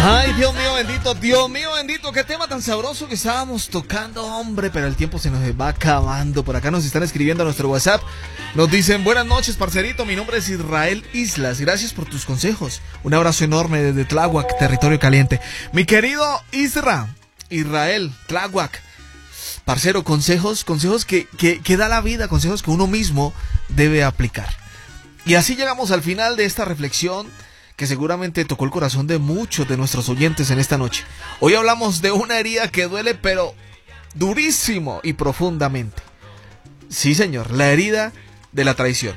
Ay, Dios mío bendito, qué tema tan sabroso que estábamos tocando, hombre, pero el tiempo se nos va acabando. Por acá nos están escribiendo a nuestro WhatsApp, nos dicen: buenas noches, parcerito, mi nombre es Israel Islas, gracias por tus consejos. Un abrazo enorme desde Tláhuac, territorio caliente. Mi querido Israel, Tláhuac, parcero, consejos que da la vida, consejos que uno mismo debe aplicar. Y así llegamos al final de esta reflexión que seguramente tocó el corazón de muchos de nuestros oyentes en esta noche. Hoy hablamos de una herida que duele, pero durísimo y profundamente. Sí, señor, la herida de la traición.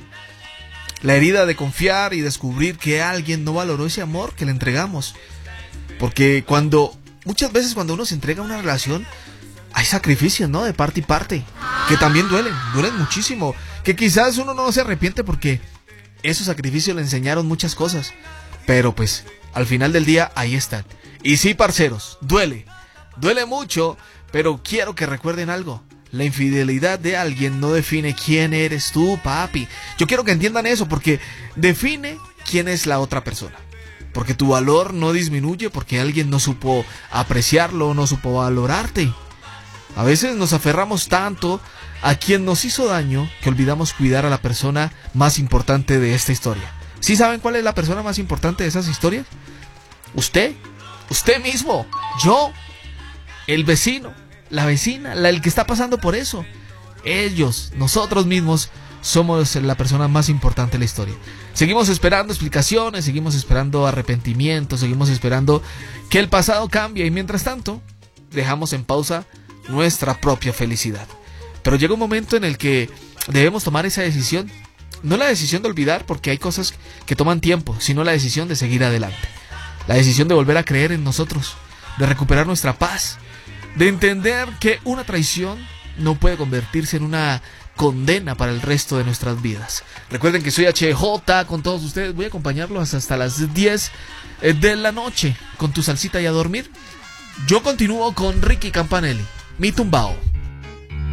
La herida de confiar y descubrir que alguien no valoró ese amor que le entregamos. Porque muchas veces cuando uno se entrega a una relación, hay sacrificios, ¿no? De parte y parte, que también duelen muchísimo. Que quizás uno no se arrepiente porque esos sacrificios le enseñaron muchas cosas. Pero pues, al final del día, ahí están. Y sí, parceros, duele mucho, pero quiero que recuerden algo. La infidelidad de alguien no define quién eres tú, papi. Yo quiero que entiendan eso, porque define quién es la otra persona. Porque tu valor no disminuye porque alguien no supo apreciarlo, no supo valorarte. A veces nos aferramos tanto a quien nos hizo daño que olvidamos cuidar a la persona más importante de esta historia. ¿Sí saben cuál es la persona más importante de esas historias? Usted mismo, yo, el vecino, la vecina, el que está pasando por eso. Ellos, nosotros mismos, somos la persona más importante de la historia. Seguimos esperando explicaciones, seguimos esperando arrepentimiento, seguimos esperando que el pasado cambie y mientras tanto dejamos en pausa nuestra propia felicidad. Pero llega un momento en el que debemos tomar esa decisión. No la decisión de olvidar, porque hay cosas que toman tiempo, sino la decisión de seguir adelante. La decisión de volver a creer en nosotros, de recuperar nuestra paz, de entender que una traición no puede convertirse en una condena para el resto de nuestras vidas. Recuerden que soy HJ con todos ustedes. Voy a acompañarlos hasta las 10 de la noche con tu salsita y a dormir. Yo continúo con Ricky Campanelli, Mi Tumbao.